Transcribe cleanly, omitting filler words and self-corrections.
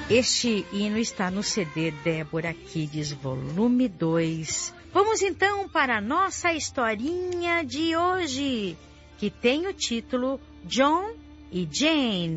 Este hino está no CD Débora Kids, volume 2. Vamos então para a nossa historinha de hoje, que tem o título John e Jane.